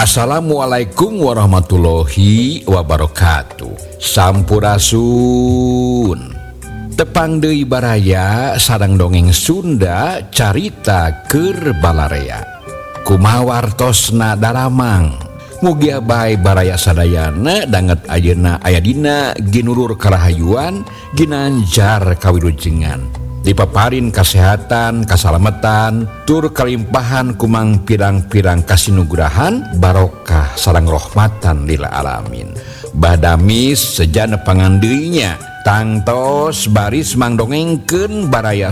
Assalamualaikum warahmatullahi wabarakatuh. Sampurasun. Tepang deui baraya sareng dongeng Sunda carita keur balarea. Kumaha wartosna daramang. Mugia bae baraya sadayana danget ayeuna aya dina ginurur karahayuan ginanjar kawilujengan. Dipaparin kesehatan, kasalamatan, tur kalimpahan kumang pirang-pirang kasinugrahan, barokah sareng rahmatan lil alamin. Badamis sejana pangandeuynya, tangtos baris mangdongengkeun baraya